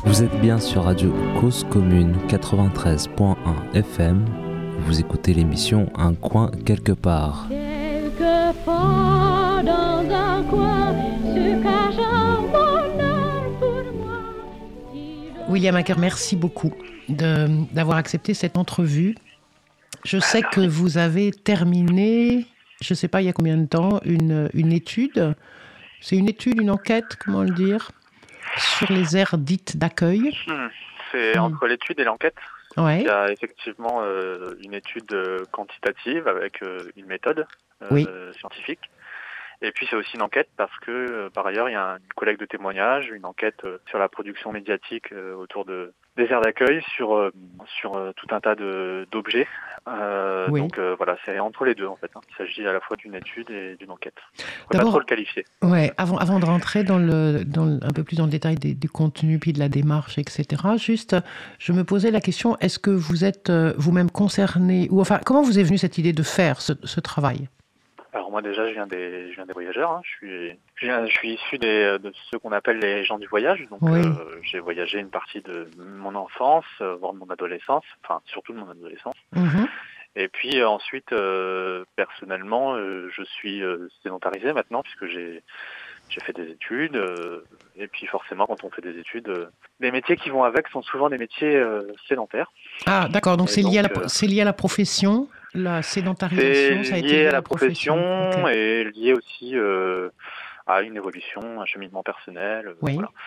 Vous êtes bien sur Radio Cause Commune 93.1 FM. Vous écoutez l'émission Un coin quelque part. Quelque part dans un coin se cache un bonheur pour moi. William Acker, merci beaucoup d'avoir accepté cette entrevue. Je sais que vous avez terminé, je ne sais pas il y a combien de temps, une étude. C'est une étude, une enquête, comment le dire, sur les aires dites d'accueil. C'est entre l'étude et l'enquête. Ouais. Il y a effectivement une étude quantitative avec une méthode scientifique. Et puis c'est aussi une enquête parce que par ailleurs il y a une collecte de témoignages, une enquête sur la production médiatique autour des aires d'accueil, sur tout un tas d'objets. Donc voilà, c'est entre les deux en fait. Il s'agit à la fois d'une étude et d'une enquête. On ne peut pas trop le qualifier. Ouais, avant de rentrer un peu plus dans le détail du contenu puis de la démarche, etc. Juste, je me posais la question, est-ce que vous êtes vous-même concerné, ou enfin, comment vous est venue cette idée de faire ce travail ? Alors moi déjà je viens des voyageurs, hein. Je suis issu de ceux qu'on appelle les gens du voyage, donc j'ai voyagé une partie de mon enfance, voire de mon adolescence, enfin surtout de mon adolescence. Mm-hmm. Et puis ensuite personnellement je suis sédentarisé maintenant puisque j'ai fait des études et puis forcément quand on fait des études, les métiers qui vont avec sont souvent des métiers sédentaires. Ah d'accord, donc c'est lié à la profession. La sédentarisation, ça a été lié à la profession et lié aussi à une évolution, un cheminement personnel. Oui. Voilà.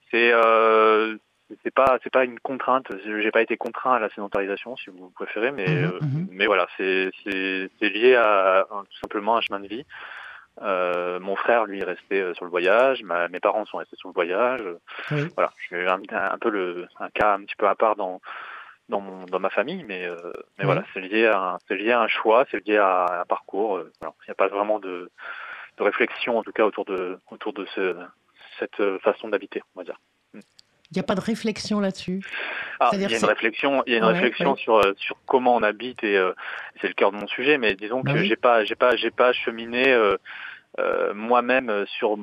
C'est pas une contrainte. J'ai pas été contraint à la sédentarisation, si vous préférez, mais voilà, c'est lié à tout simplement un chemin de vie. Mon frère, lui, est resté sur le voyage. Mes parents sont restés sur le voyage. Oui. Voilà, je suis un peu un cas un petit peu à part dans ma famille, mais voilà, c'est lié à un choix, c'est lié à un parcours. Voilà. Il n'y a pas vraiment de réflexion, en tout cas, autour de cette façon d'habiter, on va dire. Il n'y a pas de réflexion là-dessus. Il y a une réflexion sur comment on habite et c'est le cœur de mon sujet, mais disons que j'ai pas cheminé moi-même sur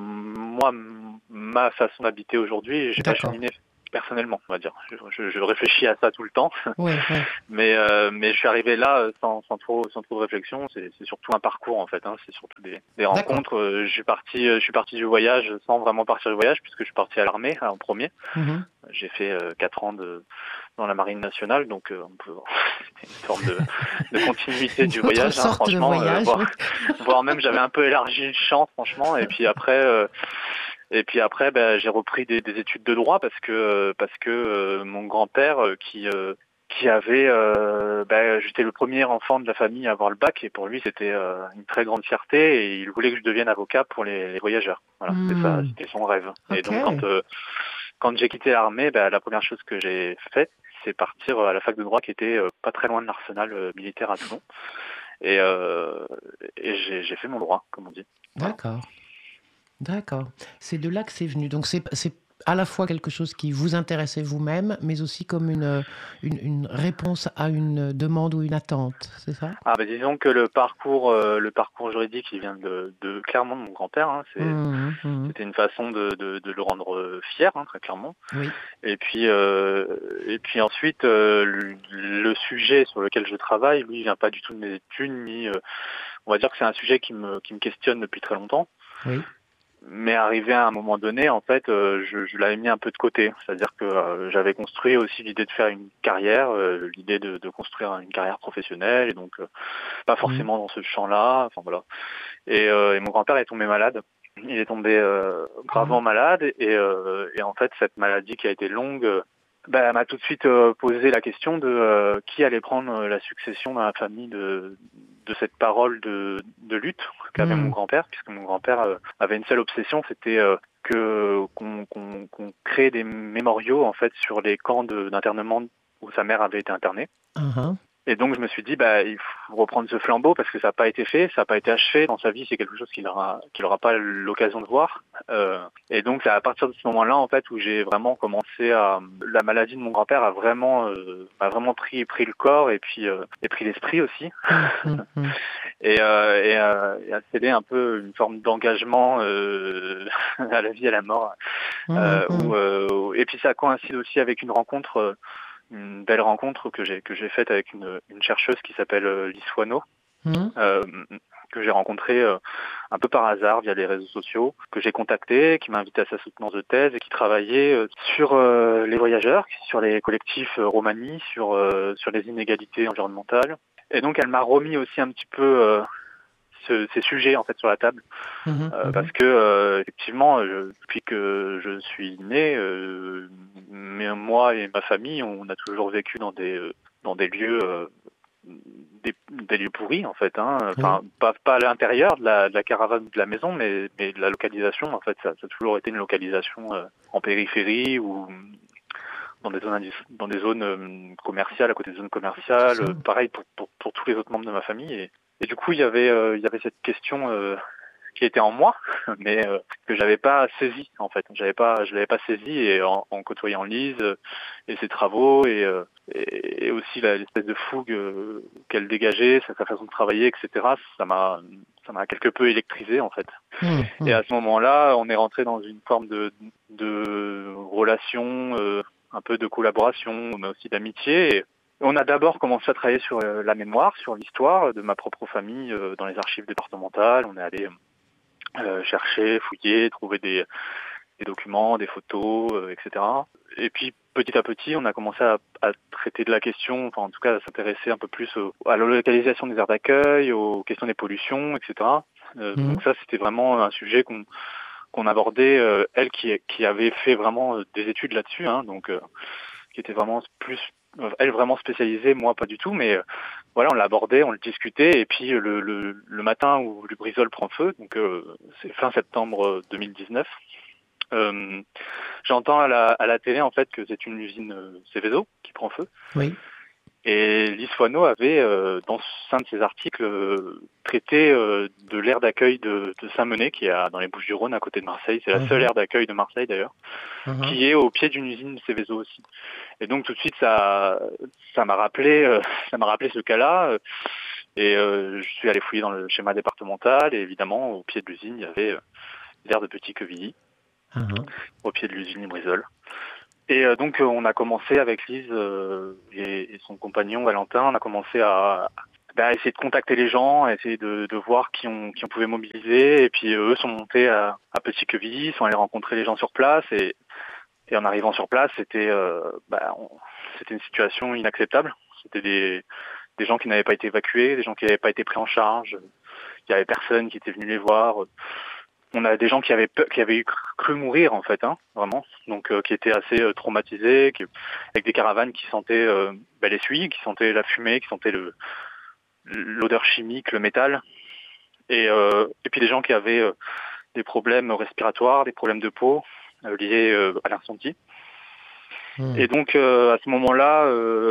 ma façon d'habiter aujourd'hui. J'ai pas cheminé personnellement, on va dire. Je réfléchis à ça tout le temps, mais je suis arrivé là sans trop de réflexion. C'est surtout un parcours en fait. Hein. C'est surtout des rencontres. Je suis parti du voyage sans vraiment partir du voyage puisque je suis parti à l'armée en premier. Mm-hmm. J'ai fait 4 ans dans la marine nationale, donc c'était une forme de continuité du voyage. Hein, franchement, voire même j'avais un peu élargi le champ, franchement. Et puis après. J'ai repris des études de droit parce que mon grand-père qui avait j'étais le premier enfant de la famille à avoir le bac et pour lui c'était une très grande fierté et il voulait que je devienne avocat pour les voyageurs. Voilà, c'était son rêve. Okay. Et donc quand j'ai quitté l'armée, la première chose que j'ai faite, c'est partir à la fac de droit qui était pas très loin de l'arsenal militaire à Toulon. Et j'ai fait mon droit, comme on dit. D'accord. C'est de là que c'est venu. Donc c'est à la fois quelque chose qui vous intéressait vous-même, mais aussi comme une réponse à une demande ou une attente, c'est ça ? Disons que le parcours juridique, il vient clairement de mon grand-père. Hein. C'était une façon de le rendre fier, hein, très clairement. Oui. Et puis ensuite, le sujet sur lequel je travaille, lui, il vient pas du tout de mes études, ni on va dire que c'est un sujet qui me questionne depuis très longtemps. Oui. Mais arrivé à un moment donné, en fait, je l'avais mis un peu de côté. C'est-à-dire que j'avais construit aussi l'idée de faire une carrière, l'idée de construire une carrière professionnelle, et donc pas forcément dans ce champ-là. Enfin voilà. Et mon grand-père est tombé malade. Il est tombé gravement malade, et en fait, cette maladie qui a été longue, m'a tout de suite posé la question de qui allait prendre la succession dans la famille de cette parole de lutte qu'avait mon grand-père, puisque mon grand-père avait une seule obsession, c'était qu'on crée des mémoriaux en fait sur les camps d'internement où sa mère avait été internée. Uh-huh. Et donc je me suis dit, il faut reprendre ce flambeau parce que ça n'a pas été fait, ça n'a pas été achevé dans sa vie, c'est quelque chose qu'il aura pas l'occasion de voir. Et donc c'est à partir de ce moment-là en fait où j'ai vraiment commencé la maladie de mon grand-père a vraiment pris le corps et puis pris l'esprit aussi. et a cédé un peu une forme d'engagement à la vie et à la mort. Et puis ça coïncide aussi avec une rencontre. Une belle rencontre que j'ai faite avec une chercheuse qui s'appelle Lise Foineau, que j'ai rencontrée un peu par hasard via les réseaux sociaux, que j'ai contactée, qui m'a invité à sa soutenance de thèse et qui travaillait sur les voyageurs, sur les collectifs Romani, sur les inégalités environnementales. Et donc elle m'a remis aussi un petit peu ces sujets en fait sur la table parce que effectivement depuis que je suis né mais moi et ma famille on a toujours vécu dans des lieux des lieux pourris en fait enfin pas à l'intérieur de la caravane ou de la maison mais de la localisation en fait ça a toujours été une localisation en périphérie ou dans des zones commerciales, à côté des zones commerciales, pareil pour tous les autres membres de ma famille. Et du coup, il y avait cette question qui était en moi, mais que j'avais pas saisie en fait. Je l'avais pas saisie et en côtoyant Lise et ses travaux et aussi l'espèce de fougue qu'elle dégageait, sa façon de travailler, etc. Ça m'a quelque peu électrisé en fait. Et à ce moment-là, on est rentré dans une forme de relation. Un peu de collaboration, mais aussi d'amitié. Et on a d'abord commencé à travailler sur la mémoire, sur l'histoire de ma propre famille dans les archives départementales. On est allé chercher, fouiller, trouver des documents, des photos, etc. Et puis petit à petit, on a commencé à traiter de la question, enfin en tout cas à s'intéresser un peu plus à la localisation des aires d'accueil, aux questions des pollutions, etc. Donc ça, c'était vraiment un sujet qu'on abordait, elle qui avait fait vraiment des études là-dessus, donc qui était vraiment plus, elle vraiment spécialisée, moi pas du tout, mais voilà, on l'abordait, on le discutait, et puis le matin où Lubrizol prend feu, donc c'est fin septembre 2019, j'entends à la télé en fait que c'est une usine Seveso qui prend feu. Oui. Et Lise Foineau avait, dans un de ses articles, traité de l'aire d'accueil de Saint-Menet, qui est dans les Bouches-du-Rhône, à côté de Marseille. C'est la seule aire d'accueil de Marseille, d'ailleurs, qui est au pied d'une usine Seveso aussi. Et donc, tout de suite, ça m'a rappelé ce cas-là. Et je suis allé fouiller dans le schéma départemental. Et évidemment, au pied de l'usine, il y avait l'aire de Petit-Quevilly, au pied de l'usine Lubrizol. Et donc on a commencé avec Lise et son compagnon Valentin, on a commencé à essayer de contacter les gens, à essayer de voir qui on pouvait mobiliser. Et puis eux sont montés à Petit-Quevilly, sont allés rencontrer les gens sur place. Et en arrivant sur place, c'était une situation inacceptable. C'était des gens qui n'avaient pas été évacués, des gens qui n'avaient pas été pris en charge. Il y avait personne qui était venu les voir. On a des gens qui avaient cru mourir en fait, vraiment, donc qui étaient assez traumatisés, avec des caravanes qui sentaient les suies, qui sentaient la fumée, qui sentaient l'odeur chimique, le métal, et puis des gens qui avaient des problèmes respiratoires, des problèmes de peau liés à l'incendie. Et donc à ce moment-là,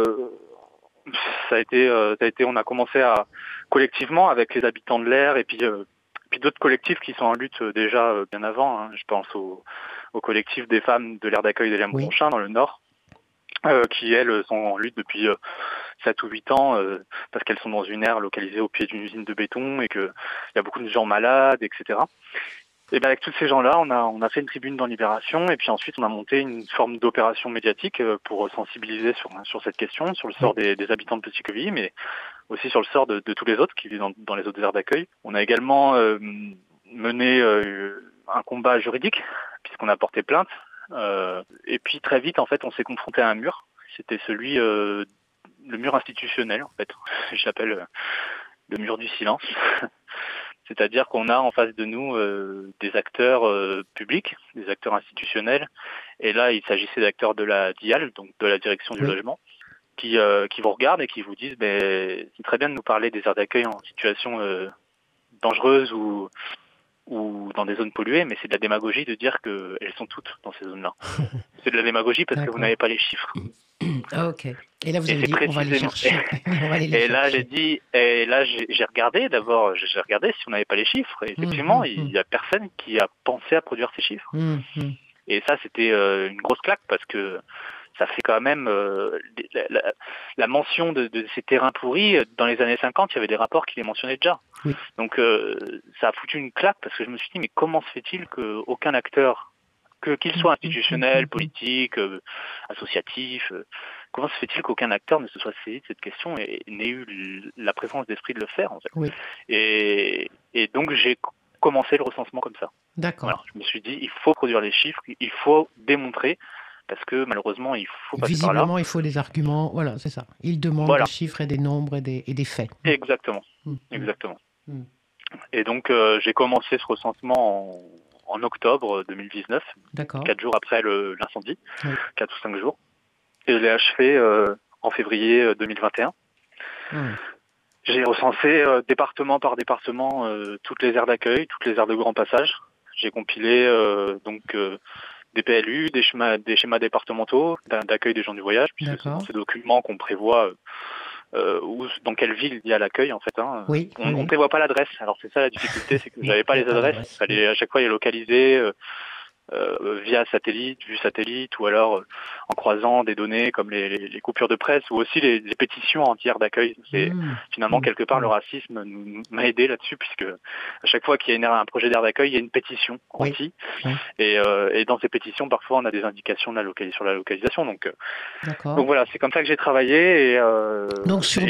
ça a été, on a commencé à collectivement avec les habitants de l'aire et puis d'autres collectifs qui sont en lutte déjà bien avant. Je pense au collectif des femmes de l'aire d'accueil des Limbronchin dans le Nord, qui elles sont en lutte depuis 7 ou 8 ans parce qu'elles sont dans une aire localisée au pied d'une usine de béton et qu'il y a beaucoup de gens malades, etc. Et avec tous ces gens-là, on a fait une tribune dans Libération et puis ensuite on a monté une forme d'opération médiatique pour sensibiliser sur cette question, sur le sort des habitants de Petit-Quevilly, mais aussi sur le sort de tous les autres qui vivent dans les autres aires d'accueil. On a également mené un combat juridique puisqu'on a porté plainte. Et puis très vite, en fait, on s'est confronté à un mur. C'était le mur institutionnel, en fait. Je l'appelle le mur du silence. C'est-à-dire qu'on a en face de nous des acteurs publics, des acteurs institutionnels. Et là, il s'agissait d'acteurs de la DIAL, donc de la direction du logement, qui vous regardent et qui vous disent c'est très bien de nous parler des aires d'accueil en situation dangereuse ou dans des zones polluées, mais c'est de la démagogie de dire qu'elles sont toutes dans ces zones-là. C'est de la démagogie parce que vous n'avez pas les chiffres. Ah, ok. Et là, vous Et avez c'est dit, on va les précisément. chercher. On va aller les Et là, chercher. j'ai regardé d'abord, j'ai regardé si on n'avait pas les chiffres. Et effectivement, il y a personne qui a pensé à produire ces chiffres. Et ça, c'était une grosse claque parce que ça fait quand même la mention de ces terrains pourris. Dans les années 50, il y avait des rapports qui les mentionnaient déjà. Oui. Donc ça a foutu une claque parce que je me suis dit, mais comment se fait-il qu'aucun acteur, qu'il soit institutionnel, politique, associatif, comment se fait-il qu'aucun acteur ne se soit saisi de cette question et n'ait eu la présence d'esprit de le faire en fait. Oui. Et donc j'ai commencé le recensement comme ça. D'accord. Voilà, je me suis dit, il faut produire les chiffres, il faut démontrer, parce que malheureusement, il faut passer par là. Visiblement, il faut des arguments. Voilà, c'est ça. Il demande des chiffres et des nombres et des faits. Exactement. Exactement. Et donc, j'ai commencé ce recensement en octobre 2019, D'accord. 4 jours après l'incendie, Oui. 4 ou 5 jours. Et je l'ai achevé en février 2021. J'ai recensé département par département toutes les aires d'accueil, toutes les aires de grand passage. J'ai compilé des PLU, des schémas départementaux d'accueil des gens du voyage, puisque ce sont ces documents qu'on prévoit dans quelle ville il y a l'accueil en fait. Oui, on ne prévoit pas l'adresse. Alors c'est ça la difficulté, c'est que j'avais pas les adresses. Il fallait à chaque fois les localiser via vue satellite, ou alors en croisant des données comme les coupures de presse, ou aussi les pétitions entières d'accueil. C'est finalement quelque part le racisme m'a aidé là-dessus, puisque à chaque fois qu'il y a un projet d'aire d'accueil, il y a une pétition anti. Et dans ces pétitions, parfois on a des indications sur la localisation. Donc voilà, c'est comme ça que j'ai travaillé. Donc sur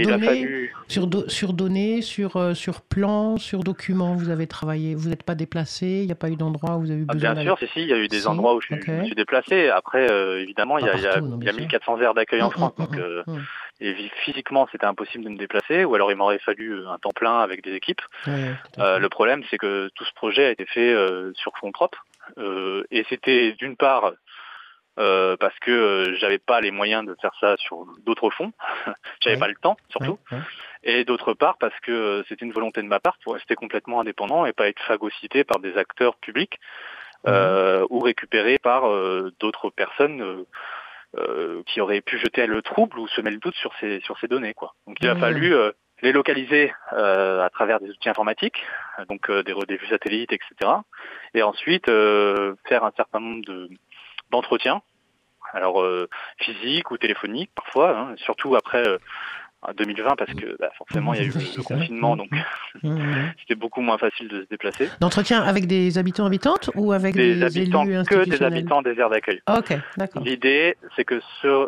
données, sur plans, sur documents, vous avez travaillé. Vous n'êtes pas déplacé. Il n'y a pas eu d'endroit où vous avez eu besoin d'aller. Bien sûr, il y a eu des endroits où je me suis déplacé. Après, évidemment, il y a 1400 aires d'accueil en France. Donc, et physiquement, c'était impossible de me déplacer. Ou alors, il m'aurait fallu un temps plein avec des équipes. Le problème, c'est que tout ce projet a été fait sur fonds propres. Et c'était d'une part parce que j'avais pas les moyens de faire ça sur d'autres fonds. J'avais pas le temps, surtout. Et d'autre part, parce que c'était une volonté de ma part pour rester complètement indépendant et pas être phagocyté par des acteurs publics ou récupéré par d'autres personnes qui auraient pu jeter le trouble ou semer le doute sur ces données, quoi. Donc il a fallu les localiser à travers des outils informatiques, donc des vues satellites, etc. Et ensuite faire un certain nombre d'entretiens, alors physiques ou téléphoniques parfois, surtout après 2020, parce que forcément il y a eu le confinement, donc c'était beaucoup moins facile de se déplacer. D'entretien avec des habitantes ou avec des habitants élus que des habitants des aires d'accueil. Ok, d'accord. L'idée, c'est que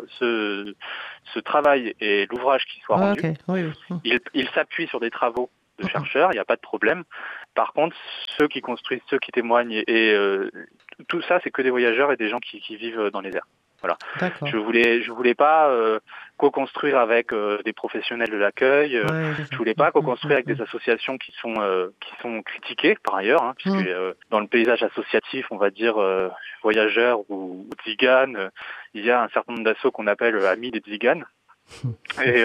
ce travail et l'ouvrage qui soit rendu, il s'appuie sur des travaux de chercheurs, il n'y a pas de problème. Par contre, ceux qui construisent, ceux qui témoignent, et tout ça, c'est que des voyageurs et des gens qui vivent dans les aires. Voilà. Je voulais pas co-construire avec des professionnels de l'accueil. Je voulais pas co-construire avec des associations qui sont critiquées par ailleurs, puisque dans le paysage associatif, on va dire voyageurs ou tziganes, il y a un certain nombre d'assauts qu'on appelle amis des tziganes. Et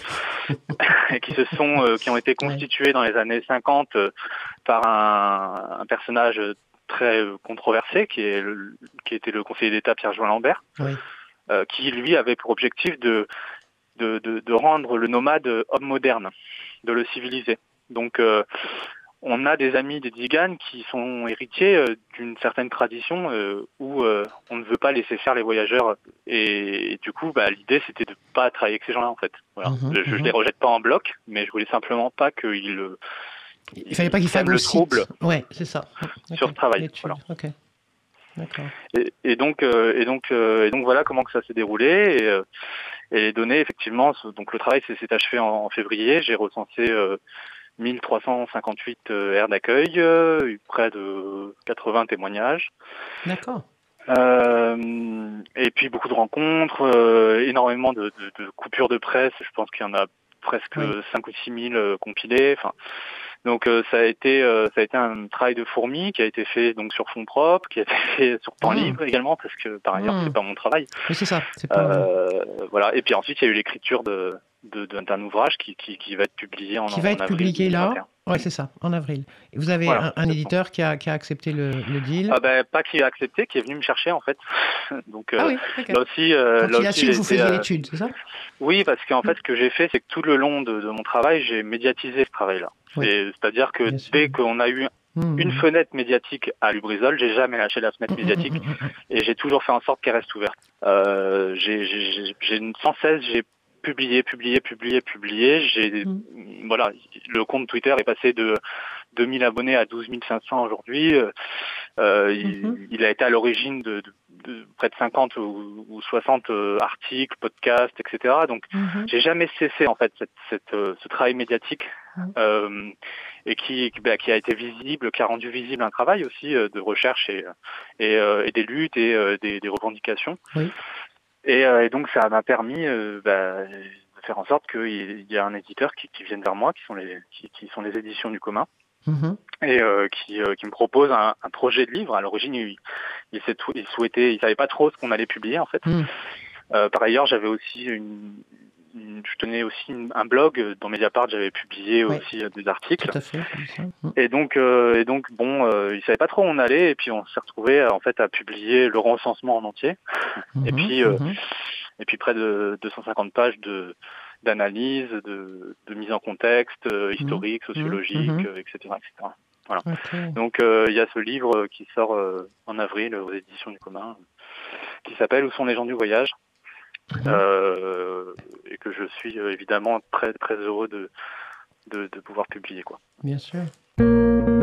qui ont été constitués dans les années 50 par un personnage très controversé qui était le conseiller d'État Pierre-Jouin Lambert, qui lui avait pour objectif de rendre le nomade homme moderne, de le civiliser. Donc on a des amis des tziganes qui sont héritiers d'une certaine tradition où on ne veut pas laisser faire les voyageurs, et du coup l'idée c'était de pas travailler avec ces gens-là en fait. Voilà. Je les rejette pas en bloc, mais je voulais simplement pas qu'ils il fallait pas qu'il fasse le trouble. Ouais, c'est ça. Sur ce travail. Voilà. Ok. D'accord. Et donc voilà comment que ça s'est déroulé, et les données effectivement. Donc le travail s'est achevé en février. J'ai recensé 1358 aires d'accueil, près de 80 témoignages. D'accord. Et puis beaucoup de rencontres, énormément de coupures de presse. Je pense qu'il y en a presque 5 ou 6 000 compilés. Enfin, donc ça a été un travail de fourmi qui a été fait donc sur fonds propres, qui a été fait sur temps libre également, parce que par ailleurs c'est pas mon travail. Oui, c'est ça. Voilà. Et puis ensuite il y a eu l'écriture de d'un ouvrage qui va être publié en avril. Qui va être publié là. Oui, c'est ça, en avril. Et vous avez un éditeur qui a accepté le deal. Pas qui a accepté, qui est venu me chercher en fait. Donc oui, là aussi, donc il a su que vous faisiez l'étude, c'est ça? Oui, parce qu'en fait, ce que j'ai fait, c'est que tout le long de mon travail, j'ai médiatisé ce travail-là. Oui. C'est-à-dire que dès qu'on a eu une fenêtre médiatique à Lubrizol, j'ai jamais lâché la fenêtre médiatique et j'ai toujours fait en sorte qu'elle reste ouverte. Sans cesse, j'ai publié. Voilà, le compte Twitter est passé de 2000 abonnés à 12 500 aujourd'hui. Il a été à l'origine de près de 50 ou 60 articles, podcasts, etc. Donc, j'ai jamais cessé en fait ce travail médiatique et qui a été visible, qui a rendu visible un travail aussi de recherche et des luttes et des revendications. Oui. Et donc ça m'a permis de faire en sorte qu'il y a un éditeur qui vienne vers moi, qui sont les éditions du commun, et qui me propose un projet de livre. À l'origine, il savait pas trop ce qu'on allait publier en fait. Par ailleurs, j'avais aussi je tenais aussi un blog dans Mediapart, j'avais publié aussi des articles. Tout à fait. Et donc bon, il savait pas trop où on allait, et puis on s'est retrouvé en fait à publier le recensement en entier. Et puis près de 250 pages d'analyse, de mise en contexte, historique, sociologique, etc. Voilà. Okay. Donc il y a ce livre qui sort en avril aux éditions du commun, qui s'appelle Où sont les gens du voyage, et que je suis évidemment très très heureux de pouvoir publier, quoi. Bien sûr.